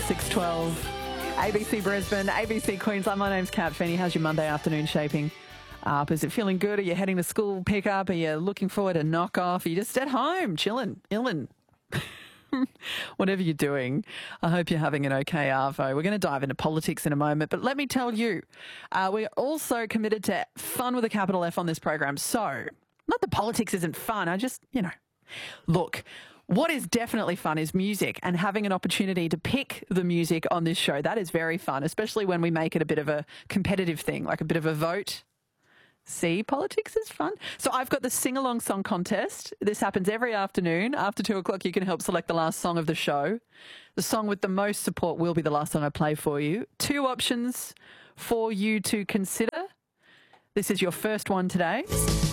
6:12. ABC Brisbane, ABC Queensland. My name's Kat Feeney. How's your Monday afternoon shaping up? Is it feeling good? Are you heading to school pickup? Are you looking forward to knock off? Are you just at home, chilling, illin'? Whatever you're doing, I hope you're having an okay arvo. We're going to dive into politics in a moment, but let me tell you, we're also committed to fun with a capital F on this program. So, not that politics isn't fun, I just, look, what is definitely fun is music and having an opportunity to pick the music on this show. That is very fun, especially when we make it a bit of a competitive thing, like a bit of a vote. See, politics is fun. So I've got the sing-along song contest. This happens every afternoon. After 2 o'clock, you can help select the last song of the show. The song with the most support will be the last song I play for you. 2 options for you to consider. This is your first one today.